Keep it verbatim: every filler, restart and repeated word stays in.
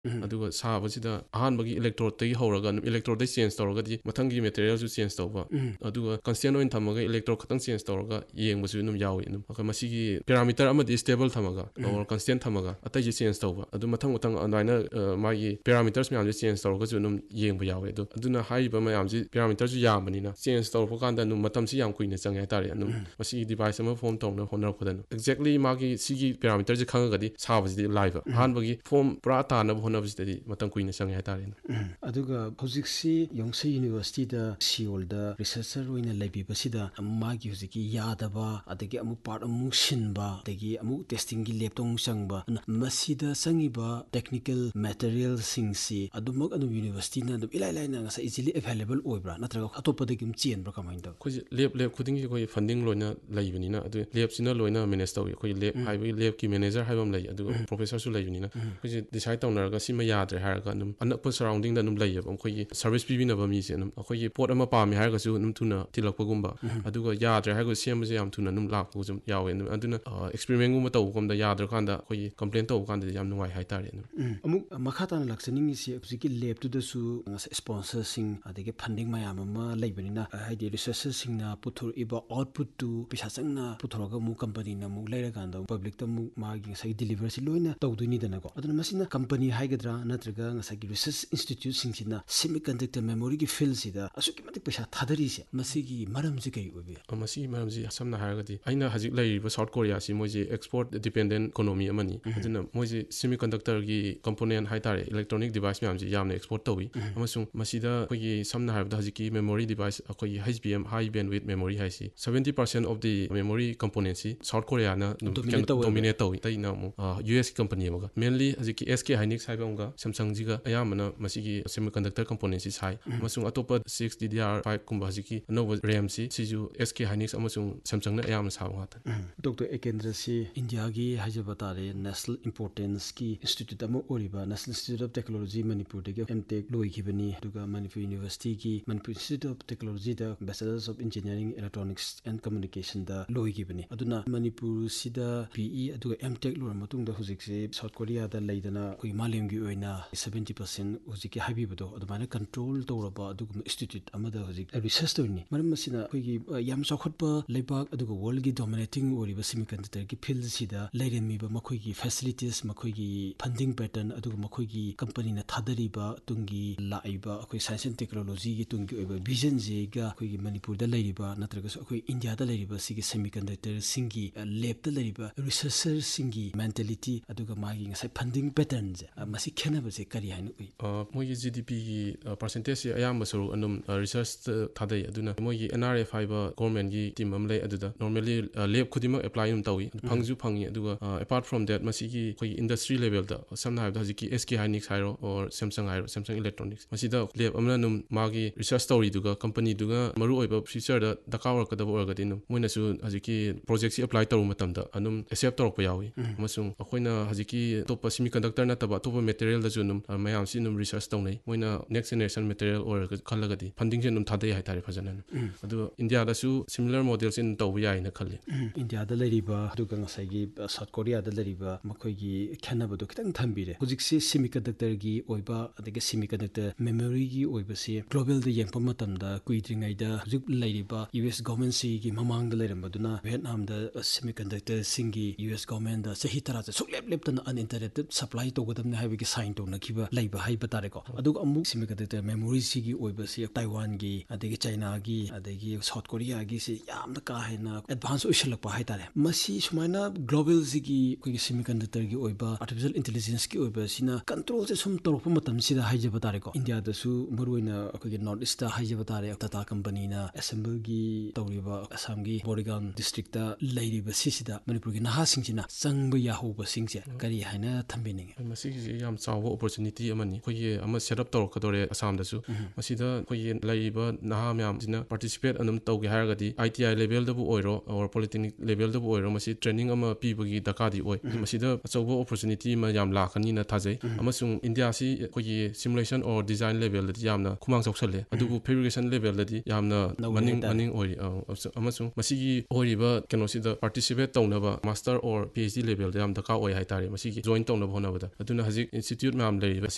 ꯑꯗꯨꯒ ꯁꯥꯕꯁꯤꯗ ꯑꯍꯥꯟꯕꯒꯤ ꯏꯂꯦꯛꯇ꯭ꯔꯣꯗꯇꯒꯤ ꯍꯧꯔꯒ ꯑꯗꯨꯝ ꯏꯂꯦꯛꯇ꯭ꯔꯣꯗꯇꯩ ꯆꯦꯟꯖ ꯇꯧꯔꯒꯗꯤ ꯃꯊꯪꯒꯤ ꯃꯦꯇꯔꯤꯌꯦꯜꯁꯨ ꯆꯦꯟꯖ ꯇꯧꯕ ꯑꯗꯨꯒ ꯀꯟꯁꯇꯦꯟ ꯑꯣꯏꯅ ꯊꯝꯃꯒ ꯏꯂꯦꯛꯇ꯭ꯔꯣꯗ ꯈꯛꯇꯪ ꯆꯦꯟꯖ ꯇꯧꯔꯒ ꯌꯦꯡꯕꯁꯨ ꯑꯗꯨꯝ ꯌꯥꯎꯏ ꯑꯗꯨꯝ ꯃꯁꯤꯒꯤ ꯄꯦꯔꯥꯃꯤꯇꯔ ꯑꯃꯗꯤ ꯁ꯭ꯇꯦꯕꯜ ꯊꯝꯃꯒ ꯑꯣꯔ ꯀꯟꯁꯇꯦꯟ ꯊꯝꯃꯒ ꯑꯇꯩꯁꯦ ꯆꯦꯟꯖ ꯇꯧꯕ ꯑꯗꯨ ꯃꯊꯪ ꯃꯊꯪ ꯑꯗꯨꯃꯥꯏꯅ ꯃꯥꯒꯤ ꯄꯦꯔꯥꯃꯤꯇꯔꯁ ꯃꯌꯥꯝꯁꯦ ꯆꯦꯟꯖ ꯇꯧꯔꯒꯁꯨ ꯑꯗꯨꯝ ꯌꯦꯡꯕ ꯌꯥꯎꯋꯦ ꯑꯗꯣ ꯑꯗꯨꯅ ꯍꯥꯏꯔꯤꯕ ꯃꯌꯥꯝꯁꯤ ꯄꯦꯔꯥꯃꯤꯇꯔꯁꯨ ꯌꯥꯝꯕꯅꯤꯅ ꯆꯦꯟꯖ ꯇꯧꯔꯛꯄ ꯀꯥꯟꯗ ꯑꯗꯨꯝ ꯃꯇꯝꯁꯤ ꯌꯥꯝ ꯀꯨꯏꯅ ꯆꯪꯉꯦ ꯍꯥꯏꯇꯥꯔꯦ ꯑꯗꯨꯝ ꯃꯁꯤꯒꯤ ꯗꯤꯚꯥꯏꯁ ꯑꯃ ꯐꯣꯝ ꯇꯧꯅꯕ ꯍꯣꯠꯅꯔꯛꯄꯗ ꯑꯦꯛꯖꯦꯛꯠꯂꯤ ꯃꯥꯒꯤ ꯁꯤꯒꯤ ꯄꯦꯔꯥꯃꯤꯇꯔꯁꯦ ꯈꯪꯉꯒꯗꯤ ꯁꯥꯕꯁꯤꯗꯤ ꯂꯥꯏꯕ ꯑꯍꯥꯟꯕꯒꯤ ꯐꯣꯝ ꯄꯨꯔꯥ ꯇꯥꯅꯕ ꯍꯣꯠꯅꯕꯁꯤꯗꯗꯤ ꯃꯇꯝ ꯀꯨꯏꯅ ꯆꯪꯉꯦ ꯍꯥꯏꯇꯥꯔꯦ ꯑꯗꯨꯒ ꯍꯧꯖꯤꯛꯁꯤ ꯌꯣꯡꯁꯩ ꯌꯨꯅꯤꯚꯔꯁꯤꯇꯤꯗ ꯁꯤꯑꯣꯜꯗ ꯔꯤꯁꯔꯆꯔ ꯑꯣꯏꯅ ꯂꯩꯕꯤꯕꯁꯤꯗ ꯃꯥꯒꯤ ꯍꯧꯖꯤꯛꯀꯤ ꯌꯥꯗꯕ ꯑꯗꯒꯤ ꯑꯃꯨꯛ ꯄꯥꯔꯠ ꯑꯃꯨꯛ ꯁꯤꯟꯕ ꯑꯗꯒꯤ ꯑꯃꯨꯛ ꯇꯦꯁꯇꯤꯡꯒꯤ ꯂꯦꯞꯇ ꯑꯃꯨꯛ ꯆꯪꯕ ꯃꯁꯤꯗ ꯆꯪꯉꯤꯕ ꯇꯦꯛꯅꯤꯀꯦꯜ ꯃꯦꯇꯔꯤꯌꯦꯜꯁꯤꯡꯁꯤ ꯑꯗꯨꯃꯛ ꯑꯗꯨꯝ ꯌꯨꯅꯤꯚꯔꯁꯤꯇꯤꯅ ꯑꯗꯨꯝ ꯏꯂꯥꯏ ꯂꯥꯏꯅ ꯉꯁꯥꯏ ꯏꯖꯤꯂꯤ ꯑꯦꯚꯥꯏꯂꯦꯕꯜ ꯑꯣꯏꯕ꯭ꯔꯥ ꯅꯠꯇ꯭ꯔꯒ ꯑꯇꯣꯞꯄꯗꯒꯤ ꯑꯗꯨꯝ ꯆꯦꯟꯕ꯭ꯔꯥ ꯀꯃꯥꯏꯅ ꯇꯧꯋꯤ? ꯑꯩꯈꯣꯏꯁꯦ ꯂꯦꯞ ꯂꯦꯞ ꯈꯨꯗꯤꯡꯒꯤ ꯑꯩꯈꯣꯏ ꯐꯟꯗꯤꯡ ꯂꯣꯏꯅ ꯂꯩꯕꯅꯤꯅ ꯑꯗꯨ ꯂꯦꯞꯁꯤꯅ ꯂꯣꯏꯅ ꯃꯦꯅꯦꯖ ꯇꯧꯏ ꯑꯩꯈꯣꯏ ꯂꯦꯞ ꯍꯥꯏꯕꯒꯤ ꯂꯦꯞꯀꯤ ꯃꯦꯅꯦꯖꯔ ꯍꯥꯏꯕ ꯑꯃ ꯂꯩ ꯑꯗꯨꯒ ꯄ꯭ꯔꯣꯐꯦꯁꯔꯁꯨ ꯂꯩꯕꯅꯤꯅ ꯑꯩꯈꯣꯏꯁꯦ ꯗꯤꯁꯥꯏꯠ ꯇꯧꯅꯔꯒ ꯁꯤꯃ ꯌꯥꯗ꯭ꯔꯦ ꯍꯥꯏꯔꯒ ꯑꯗꯨꯝ ꯑꯅꯛꯄ ꯁꯔꯥꯎꯟꯗꯤꯡꯗ ꯑꯗꯨꯝ ꯂꯩꯌꯦꯕ ꯑꯩꯈꯣꯏꯒꯤ ꯁꯔꯚꯤꯁ ꯄꯤꯕꯤꯅꯕ ꯃꯤꯁꯦ ꯑꯗꯨꯝ ꯑꯩꯈꯣꯏꯒꯤ ꯄꯣꯠ ꯑꯃ ꯄꯥꯝꯃꯦ ꯍꯥꯏꯔꯒꯁꯨ ꯑꯗꯨꯝ ꯊꯨꯅ ꯊꯤꯜꯂꯛꯄꯒꯨꯝꯕ ꯑꯗꯨꯒ ꯌꯥꯗ꯭ꯔꯦ ꯍꯥꯏꯔꯒꯁꯨ ꯁꯦꯝꯕꯁꯦ ꯌꯥꯝ ꯊꯨꯅ ꯑꯗꯨꯝ ꯂꯥꯛꯄꯁꯨ ꯌꯥꯎꯋꯦ ꯑꯗꯨꯅ ꯑꯦꯛꯁꯄꯦꯔꯤꯃꯦꯟꯒꯨꯝꯕ ꯇꯧꯕꯒꯨꯝꯗ ꯌꯥꯗ꯭ꯔꯀꯥꯟꯗ ꯑꯩꯈꯣꯏꯒꯤ ꯀꯝꯄ꯭ꯂꯦꯟ ꯇꯧꯕ ꯀꯥꯟꯗꯗꯤ ꯌꯥꯝ ꯅꯨꯡꯉꯥꯏ ꯍꯥꯏꯇꯥꯔꯦ ꯑꯗꯨꯝ ꯑꯃꯨꯛ ꯃꯈꯥ ꯇꯥꯅ ꯂꯥꯛꯆꯅꯤꯡꯉꯤꯁꯤ ꯍꯧꯖꯤꯛꯀꯤ ꯂꯦꯞꯇꯨꯗꯁꯨ ꯉꯁꯥꯏ ꯁ꯭ꯄꯣꯟꯁꯔꯁꯤꯡ ꯑꯗꯒꯤ ꯐꯟꯗꯤꯡ ꯃꯌꯥꯝ ꯑꯃ ꯂꯩꯕꯅꯤꯅ ꯍꯥꯏꯗꯤ ꯔꯤꯁꯔꯆꯔꯁꯤꯡꯅ ꯄꯨꯊꯣꯔꯛꯏꯕ ꯑꯥꯎꯠꯄꯨꯠꯇꯨ ꯄꯩꯁꯥ ꯆꯪꯅ ꯄꯨꯊꯣꯔꯛꯑꯒ ꯑꯃꯨꯛ ꯀꯝꯄꯅꯤꯅ ꯑꯃꯨꯛ ꯂꯩꯔꯀꯥꯟꯗ ꯄꯕ꯭ꯂꯤꯛꯇ ꯑꯃꯨꯛ ꯃꯥꯒꯤ ꯉꯁꯥꯏꯒꯤ ꯗꯤꯂꯤꯚꯔꯁꯤ ꯂꯣꯏꯅ ꯇꯧꯗꯣꯏꯅꯤꯗꯅꯀꯣ ꯑꯗꯨꯅ ꯃꯁꯤꯅ ꯀꯝꯄꯅꯤ ꯍꯥꯏꯒꯗ꯭ꯔꯥ ꯅꯠꯇ꯭ꯔꯒ ꯉꯁꯥꯏꯒꯤ ꯔꯤꯁꯔꯆ ꯏꯟꯁꯇꯤꯇ꯭ꯌꯨꯠꯁꯤꯡꯁꯤꯅ ꯁꯦꯃꯤ ꯀꯟꯗꯛꯇꯔ ꯃꯦꯃꯣꯔꯤꯒꯤ ꯐꯤꯜꯁꯤꯗ ꯑꯁꯨꯛꯀꯤ ꯃꯇꯤꯛ ꯄꯩꯁꯥ ꯊꯥꯗꯔꯤꯁꯦ ꯃꯁꯤꯒꯤ ꯃꯔꯝꯁꯤ ꯀꯔꯤ ꯑꯣꯏꯕ ꯌꯥꯏ? ꯃꯁꯤꯒꯤ ꯃꯔꯝꯁꯤ ꯁꯝꯅ ꯍꯥꯏꯔꯒꯗꯤ ꯑꯩꯅ ꯍꯧꯖꯤꯛ ꯂꯩꯔꯤꯕ ꯁꯥꯎꯠ ꯀꯣꯔꯤꯌꯥꯁꯤ ꯃꯣꯏꯁꯤ ꯑꯦꯛꯁꯄꯣꯔꯠ ꯗꯤꯄꯦꯟꯗꯦꯟ ꯏꯀꯣꯅꯣꯃꯤ ꯑꯃꯅꯤ ꯑꯗꯨꯅ ꯃꯣꯏꯁꯤ ꯁꯦꯃꯤ ꯀꯟꯗꯛꯇꯔꯒꯤ ꯀꯝꯄꯣꯅꯦꯟ ꯍꯥꯏꯇꯥꯔꯦ ꯏꯂꯦꯛꯇ꯭ꯔꯣꯅꯤꯛ ꯗꯤꯚꯥꯏꯁ ꯃꯌꯥꯝꯁꯤ ꯌꯥꯝꯅ ꯑꯦꯛꯁꯄꯣꯔꯠ ꯇꯧꯏ ꯑꯃꯁꯨꯡ ꯃꯁꯤꯗ ꯑꯩꯈꯣꯏꯒꯤ ꯁꯝꯅ ꯍꯥꯏꯔꯕꯗ ꯍꯧꯖꯤꯛꯀꯤ ꯃꯦꯃꯣꯔꯤ ꯗꯤꯚꯥꯏꯁ ꯑꯩꯈꯣꯏꯒꯤ ꯍꯩꯆ ꯕꯤ ꯑꯦꯝ ꯍꯥꯏ ꯕꯦꯟꯋꯤꯊ ꯃꯦꯃꯣꯔꯤ ꯍꯥꯏꯁꯤ seventy percent of the memory ꯀꯝꯄꯣꯅꯦꯟꯁꯤ south ꯀꯣꯔꯤꯌꯥꯅ dominate ꯇꯧꯏ ꯑꯇꯩꯅ ꯑꯃꯨꯛ ꯌꯨ ꯑꯦꯁ ꯀꯝꯄꯅꯤ ꯑꯃꯒ ꯃꯦꯟꯂꯤ ꯍꯧꯖꯤꯛꯀꯤ ꯑꯦꯁ ꯀꯦ ꯍꯥꯏꯅꯤꯛꯁ ꯍꯥꯏꯕ ꯑꯃꯒ ꯁꯦꯝꯁꯪꯁꯤꯒ ꯑꯌꯥꯝꯕꯅ ꯃꯁꯤꯒꯤ ꯁꯦꯃꯤ ꯀꯟꯗꯛꯇꯔ ꯀꯝꯄꯣꯅꯦꯟꯁꯤ ꯁꯥꯏ ꯑꯃꯁꯨꯡ ꯑꯇꯣꯞꯄ ꯁꯤꯛꯁ ꯗꯤ ꯗꯤ ꯑꯥꯔ ꯐꯥꯏꯚ ꯀꯨꯝꯕ ꯍꯧꯖꯤꯛꯀꯤ ꯑꯅꯧꯕ ꯔꯦꯝꯁꯤ ꯁꯤꯁꯨ ꯑꯦꯁ ꯀꯦ ꯍꯥꯏꯅꯤꯛꯁ ꯑꯃꯁꯨꯡ ꯁꯦꯝꯁꯪꯅ ꯑꯌꯥꯝꯕ ꯁꯥꯕ ꯉꯥꯛꯇꯅꯤ꯫ ꯗꯣꯛꯇꯔ ꯑꯦꯀꯦꯟꯗ꯭ꯔꯁꯤ ꯏꯟꯗꯤꯌꯥꯒꯤ ꯍꯥꯏꯖꯕ ꯇꯥꯔꯦ ꯅꯦꯁꯅꯦꯜ ꯏꯝꯄꯣꯔꯇꯦꯟꯁꯀꯤ ꯏꯟꯁꯇꯤꯇ꯭ꯌꯨꯠ ꯑꯃ ꯑꯣꯏꯔꯤꯕ ꯅꯦꯁꯅꯦꯜ ꯏꯟꯁꯇꯤꯇ꯭ꯌꯨꯠ ꯑꯣꯐ ꯇꯦꯛꯅꯣꯂꯣꯖꯤ ꯃꯅꯤꯄꯨꯔꯗꯒꯤ ꯑꯦꯝ ꯇꯦꯛ ꯂꯣꯏꯈꯤꯕꯅꯤ ꯑꯗꯨꯒ ꯃꯅꯤꯄꯨꯔ ꯌꯨꯅꯤꯚꯔꯁꯤꯇꯤꯒꯤ ꯃꯅꯤꯄꯨꯔ ꯏꯟꯁꯇꯤꯇ꯭ꯌꯨꯠ ꯑꯣꯐ ꯇꯦꯛꯅꯣꯂꯣꯖꯤꯗ ꯕꯦꯆꯂꯔꯁ ꯑꯣꯐ ꯏꯟꯖꯤꯅꯤꯌꯥꯔꯤꯡ ꯏꯂꯦꯛꯇ꯭ꯔꯣꯅꯤꯛꯁ ꯑꯦꯟ ꯀꯝꯃꯨꯅꯤꯀꯦꯁꯟꯗ ꯂꯣꯏꯈꯤꯕꯅꯤ ꯑꯗꯨꯅ ꯃꯅꯤꯄꯨꯔꯁꯤꯗ ꯄꯤ ꯏ ꯑꯗꯨꯒ ꯑꯦꯝ ꯇꯦꯛ ꯂꯣꯏꯔ ꯃꯇꯨꯡꯗ ꯍꯧꯖꯤꯛꯁꯦ ꯁꯥꯎꯠ ꯀꯣꯔꯤꯌꯥꯗ ꯂꯩꯗꯅ ꯑꯩꯈꯣꯏ ꯃꯥꯂꯦꯝꯒꯤ ꯑꯣꯏꯅ ꯁꯚꯦꯟꯇꯤ ꯄꯥꯔꯁꯦꯟ ꯍꯧꯖꯤꯛꯀꯤ ꯍꯥꯏꯕꯤꯕꯗꯣ ꯑꯗꯨꯃꯥꯏꯅ ꯀꯟꯇ꯭ꯔꯣꯜ ꯇꯧꯔꯕ ꯑꯗꯨꯒꯨꯝꯕ ꯏꯟꯁꯇꯤꯇ꯭ꯌꯨꯠ ꯑꯃꯗ ꯍꯧꯖꯤꯛ ꯔꯤꯁꯔꯁ ꯇꯧꯔꯤꯅꯤ ꯃꯔꯝ ꯑꯁꯤꯅ ꯑꯩꯈꯣꯏꯒꯤ ꯌꯥꯝ ꯆꯥꯎꯈꯠꯄ ꯂꯩꯕꯥꯛ ꯑꯗꯨꯒ ꯋꯥꯔꯜꯒꯤ ꯗꯣꯃꯤꯅꯦꯇꯤꯡ ꯑꯣꯏꯔꯤꯕ ꯁꯦꯃꯤ ꯀꯟꯗꯛꯇꯔꯒꯤ ꯐꯤꯜꯁꯤꯗ ꯂꯩꯔꯝꯃꯤꯕ ꯃꯈꯣꯏꯒꯤ ꯐꯦꯁꯤꯂꯤꯇꯤꯁ ꯃꯈꯣꯏꯒꯤ ꯐꯟꯗꯤꯡ ꯄꯦꯇꯔꯟ ꯑꯗꯨꯒ ꯃꯈꯣꯏꯒꯤ ꯀꯝꯄꯅꯤꯅ ꯊꯥꯗꯔꯤꯕ ꯇꯨꯡꯒꯤ ꯂꯥꯛꯏꯕ ꯑꯩꯈꯣꯏ ꯁꯥꯏꯟꯁ ꯑꯦꯟ ꯇꯦꯛꯅꯣꯂꯣꯖꯤꯒꯤ ꯇꯨꯡꯒꯤ ꯑꯣꯏꯕ ꯚꯤꯖꯟꯁꯤꯒ ꯑꯩꯈꯣꯏꯒꯤ ꯃꯅꯤꯄꯨꯔꯗ ꯂꯩꯔꯤꯕ ꯅꯠꯇ꯭ꯔꯒꯁꯨ ꯑꯩꯈꯣꯏ ꯏꯟꯗꯤꯌꯥꯗ ꯂꯩꯔꯤꯕ ꯁꯤꯒꯤ ꯁꯦꯃꯤ ꯀꯟꯗꯛꯇꯔꯁꯤꯡꯒꯤ ꯂꯦꯞꯇ ꯂꯩꯔꯤꯕ ꯔꯤꯁꯔꯆꯔꯁꯤꯡꯒꯤ ꯃꯦꯟꯇꯦꯂꯤꯇꯤ ꯑꯗꯨꯒ ꯃꯥꯒꯤ ꯉꯁꯥꯏ ꯐꯟꯗꯤꯡ ꯄꯦꯇꯔꯟꯁꯦ ꯃꯁꯤ ꯈꯦꯠꯅꯕꯁꯦ ꯀꯔꯤ ꯍꯥꯏꯅ ꯎꯏ? ꯃꯣꯏꯒꯤ ꯖꯤ ꯗꯤ ꯄꯤꯒꯤ ꯄꯥꯔꯁꯦꯟꯇꯦꯖꯁꯤ ꯑꯌꯥꯝꯕ ꯁꯔꯨꯛ ꯑꯗꯨꯝ ꯔꯤꯁꯔꯁꯇ ꯊꯥꯗꯩ ꯑꯗꯨꯅ ꯃꯣꯏꯒꯤ ꯑꯦꯟ ꯑꯥꯔ ꯑꯦꯐ ꯍꯥꯏꯕ ꯒꯣꯔꯃꯦꯟꯒꯤ ꯇꯤꯝ ꯑꯃ ꯂꯩ ꯑꯗꯨꯗ ꯅꯣꯔꯃꯦꯂꯤ ꯂꯦꯞ ꯈꯨꯗꯤꯡꯃꯛ ꯑꯦꯄ꯭ꯂꯥꯏ ꯑꯗꯨꯝ ꯇꯧꯏ ꯐꯪꯁꯨ ꯐꯪꯉꯤ ꯑꯗꯨꯒ ꯑꯦꯄꯥꯔꯠ ꯐ꯭ꯔꯣꯝ ꯗꯦꯠ ꯃꯁꯤꯒꯤ ꯑꯩꯈꯣꯏꯒꯤ ꯏꯟꯗꯁꯇ꯭ꯔꯤ ꯂꯦꯚꯦꯜꯗ ꯁꯝꯅ ꯍꯥꯏꯔꯕꯗ ꯍꯧꯖꯤꯛꯀꯤ ꯑꯦꯁ ꯀꯦ ꯍꯥꯏꯅꯤꯛꯁ ꯍꯥꯏꯔꯣ ꯑꯣꯔ ꯁꯦꯝꯁꯪ ꯍꯥꯏꯔꯣ ꯁꯦꯝꯁꯪ ꯏꯂꯦꯛꯇ꯭ꯔꯣꯅꯤꯛꯁ ꯃꯁꯤꯗ ꯂꯦꯞ ꯑꯃꯅ ꯑꯗꯨꯝ ꯃꯥꯒꯤ ꯔꯤꯁꯔꯁ ꯇꯧꯔꯤꯗꯨꯒ ꯀꯝꯄꯅꯤꯗꯨꯒ ꯃꯔꯨꯑꯣꯏꯕ ꯐ꯭ꯌꯨꯆꯔꯗ ꯗꯔꯀꯥꯔ ꯑꯣꯏꯔꯛꯀꯗꯕ ꯑꯣꯏꯔꯒꯗꯤ ꯑꯗꯨꯝ ꯃꯣꯏꯅꯁꯨ ꯍꯧꯖꯤꯛꯀꯤ ꯄ꯭ꯔꯣꯖꯦꯛꯁꯤ ꯑꯦꯄ꯭ꯂꯥꯏ ꯇꯧꯕ ꯃꯇꯝꯗ ꯑꯗꯨꯝ ꯑꯦꯛꯁꯦꯞ ꯇꯧꯔꯛꯄ ꯌꯥꯎꯏ ꯑꯃꯁꯨꯡ ꯑꯩꯈꯣꯏꯅ ꯍꯧꯖꯤꯛꯀꯤ ꯑꯇꯣꯞꯄ ꯁꯦꯃꯤ ꯀꯟꯗꯛꯇꯔ ꯅꯠꯇꯕ ꯑꯇꯣꯞꯄ ꯃꯦꯇꯔꯤꯌꯦꯜꯗꯁꯨ ꯑꯗꯨꯝ ꯃꯌꯥꯝꯁꯤ ꯑꯗꯨꯝ ꯔꯤꯁꯔꯁ ꯇꯧꯅꯩ ꯃꯣꯏꯅ ꯅꯦꯛꯁ ꯖꯦꯅꯦꯔꯦꯁꯟ ꯃꯦꯇꯔꯤꯌꯦꯜ ꯑꯣꯏꯔꯒ ꯈꯜꯂꯒꯗꯤ ꯐꯟꯗꯤꯡꯁꯦ ꯑꯗꯨꯝ ꯊꯥꯗꯩ ꯍꯥꯏꯇꯥꯔꯦ ꯐꯖꯅ ꯑꯗꯨꯒ ꯏꯟꯗꯤꯌꯥꯗꯁꯨ ꯁꯤꯃꯤꯂꯔ ꯃꯣꯗꯦꯜꯁꯦ ꯑꯗꯨꯝ ꯇꯧꯕ ꯌꯥꯏꯅ ꯈꯜꯂꯤ꯫ ꯏꯟꯗꯤꯌꯥꯗ ꯂꯩꯔꯤꯕ ꯑꯗꯨꯒ ꯉꯁꯥꯏꯒꯤ ꯁꯥꯎꯠ ꯀꯣꯔꯤꯌꯥꯗ ꯂꯩꯔꯤꯕ ꯃꯈꯣꯏꯒꯤ ꯈꯦꯠꯅꯕꯗꯣ ꯈꯤꯇꯪ ꯊꯝꯕꯤꯔꯦ ꯍꯧꯖꯤꯛꯁꯤ ꯁꯦꯃꯤ ꯀꯟꯗꯛꯇꯔꯒꯤ ꯑꯣꯏꯕ ꯑꯗꯒꯤ ꯁꯦꯃꯤ ꯀꯟꯗꯛꯇꯔ ꯃꯦꯃꯣꯔꯤꯒꯤ ꯑꯣꯏꯕꯁꯤ ꯒ꯭ꯂꯣꯕꯦꯜꯗ ꯌꯦꯡꯕ ꯃꯇꯝꯗ ꯀꯨꯏꯗ꯭ꯔꯤꯉꯩꯗ ꯍꯧꯖꯤꯛ ꯂꯩꯔꯤꯕ ꯌꯨ ꯑꯦꯁ ꯒꯣꯚꯔꯟꯃꯦꯟꯠꯁꯤꯒꯤ ꯃꯃꯥꯡꯗ ꯂꯩꯔꯝꯕꯗꯨꯅ ꯚꯤꯌꯦꯠꯅꯥꯝꯗ ꯁꯦꯃꯤ ꯀꯟꯗꯛꯇꯔꯁꯤꯡꯒꯤ ꯌꯨ ꯑꯦꯁ ꯒꯣꯚꯔꯟꯃꯦꯟꯠꯗ ꯆꯍꯤ ꯇꯔꯥꯁꯦ ꯁꯨꯛꯂꯦꯞ ꯂꯦꯞꯇꯅ ꯑꯟꯏꯟꯇꯔꯔꯞꯇꯦꯠ ꯁꯄ꯭ꯂꯥꯏ ꯇꯧꯒꯗꯕꯅꯤ ꯍꯥꯏꯕꯒꯤ ꯁꯥꯏꯟ ꯇꯧꯅꯈꯤꯕ ꯂꯩꯕ ꯍꯥꯏꯕ ꯇꯥꯔꯦꯀꯣ ꯑꯗꯨꯒ ꯑꯃꯨꯛ ꯁꯦꯃꯤ ꯀꯟꯗꯛꯇꯔ ꯃꯦꯃꯣꯔꯤꯁꯤꯒꯤ ꯑꯣꯏꯕꯁꯤ ꯇꯥꯏꯋꯥꯟꯒꯤ ꯑꯗꯒꯤ ꯆꯩꯅꯥꯒꯤ ꯑꯗꯒꯤ ꯁꯥꯎꯠ ꯀꯣꯔꯤꯌꯥꯒꯤꯁꯤ ꯌꯥꯝꯅ ꯀꯥ ꯍꯦꯟꯅ ꯑꯦꯗꯚꯥꯟꯁ ꯑꯣꯏꯁꯜꯂꯛꯄ ꯍꯥꯏꯇꯥꯔꯦ ꯃꯁꯤ ꯁꯨꯃꯥꯏꯅ ꯒ꯭ꯂꯣꯕꯦꯜꯁꯤꯒꯤ ꯑꯩꯈꯣꯏꯒꯤ ꯁꯦꯃꯤ ꯀꯟꯗꯛꯇꯔꯒꯤ ꯑꯣꯏꯕ ꯑꯥꯔꯇꯤꯐꯤꯁꯤꯌꯦꯜ ꯏꯟꯇꯦꯂꯤꯖꯦꯟꯁꯀꯤ ꯑꯣꯏꯕꯁꯤꯅ ꯀꯟꯇ꯭ꯔꯣꯜꯁꯦ ꯁꯨꯝ ꯇꯧꯔꯛꯄ ꯃꯇꯝꯁꯤꯗ ꯍꯥꯏꯖꯕ ꯇꯥꯔꯦꯀꯣ ꯏꯟꯗꯤꯌꯥꯗꯁꯨ ꯃꯔꯨꯑꯣꯏꯅ ꯑꯩꯈꯣꯏꯒꯤ ꯅꯣꯔꯠ ꯏꯁꯇ ꯍꯥꯏꯖꯕ ꯇꯥꯔꯦ ꯇꯥꯇꯥ ꯀꯝꯄꯅꯤꯅ ꯑꯦꯁꯦꯝꯕꯜꯒꯤ ꯇꯧꯔꯤꯕ ꯑꯁꯥꯝꯒꯤ ꯕꯣꯔꯤꯒꯥꯎꯟ ꯗꯤꯁꯇ꯭ꯔꯤꯛꯇ ꯂꯩꯔꯤꯕ ꯁꯤꯁꯤꯗ ꯃꯅꯤꯄꯨꯔꯒꯤ ꯅꯍꯥꯁꯤꯡꯁꯤꯅ ꯆꯪꯕ ꯌꯥꯍꯧꯕꯁꯤꯡꯁꯦ ꯀꯔꯤ ꯍꯥꯏꯅ ꯊꯝꯕꯤꯅꯤꯡꯉꯤ? ꯃꯁꯤꯒꯤꯁꯤ ꯌꯥꯝ ꯆꯥꯎꯕ ꯑꯣꯄꯣꯔꯆꯨꯅꯤꯇꯤ ꯑꯃꯅꯤ ꯑꯩꯈꯣꯏꯒꯤ ꯑꯃ ꯁꯦꯠ ꯑꯞ ꯇꯧꯔꯛꯀꯗꯧꯔꯦ ꯑꯁꯥꯝꯗꯁꯨ ꯃꯁꯤꯗ ꯑꯩꯈꯣꯏꯒꯤ ꯂꯩꯔꯤꯕ ꯅꯍꯥ ꯃꯌꯥꯝꯁꯤꯅ ꯄꯥꯔꯇꯤꯁꯤꯄꯦꯠ ꯑꯗꯨꯝ ꯇꯧꯒꯦ ꯍꯥꯏꯔꯒꯗꯤ ꯑꯥꯏ ꯇꯤ ꯑꯥꯏ ꯂꯦꯚꯦꯜꯗꯕꯨ ꯑꯣꯏꯔꯣ ꯑꯣꯔ ꯄꯣꯂꯤꯇꯦꯛꯅꯤꯛ ꯂꯦꯚꯦꯜꯗꯕꯨ ꯑꯣꯏꯔꯣ ꯃꯁꯤ ꯇ꯭ꯔꯦꯅꯤꯡ ꯑꯃ ꯄꯤꯕꯒꯤ ꯗꯔꯀꯥꯔꯗꯤ ꯑꯣꯏ ꯃꯁꯤꯗ ꯑꯆꯧꯕ ꯑꯣꯄꯣꯔꯆꯨꯅꯤꯇꯤ ꯑꯃ ꯌꯥꯝ ꯂꯥꯛꯀꯅꯤꯅ ꯊꯥꯖꯩ ꯑꯃꯁꯨꯡ ꯏꯟꯗꯤꯌꯥꯁꯤ ꯑꯩꯈꯣꯏꯒꯤ ꯁꯤꯃꯨꯂꯦꯁꯟ ꯑꯣꯔ ꯗꯤꯖꯥꯏꯟ ꯂꯦꯚꯦꯜꯗꯗꯤ ꯌꯥꯝꯅ ꯈꯨꯃꯥꯡ ꯆꯥꯎꯁꯜꯂꯦ ꯑꯗꯨꯕꯨ ꯐꯦꯕ꯭ꯔꯤꯀꯦꯁꯟ ꯂꯦꯚꯦꯜꯗꯗꯤ ꯌꯥꯝꯅ ꯃꯅꯤꯡ ꯃꯅꯤꯡ ꯑꯣꯏꯔꯤ ꯑꯃꯁꯨꯡ ꯃꯁꯤꯒꯤ ꯑꯣꯏꯔꯤꯕ ꯀꯩꯅꯣꯁꯤꯗ ꯄꯥꯔꯇꯤꯁꯤꯄꯦꯠ ꯇꯧꯅꯕ master or P H D ꯂꯦꯚꯦꯜꯗ ꯌꯥꯝ ꯗꯔꯀꯥꯔ ꯑꯣꯏ ꯍꯥꯏꯇꯥꯔꯦ ꯃꯁꯤꯒꯤ ꯖꯣꯏꯟ ꯇꯧꯅꯕ ꯍꯣꯠꯅꯕꯗ ꯑꯗꯨꯅ ꯍꯧꯖꯤꯛ ꯏꯟꯁꯇꯤꯇ꯭ꯌꯨꯠ ꯃꯌꯥꯝ ꯂꯩꯔꯤꯕ